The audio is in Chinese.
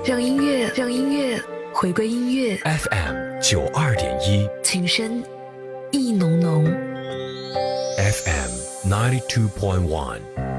让音乐回归音乐。 FM 92.1， 琴声意浓浓。 FM 92.1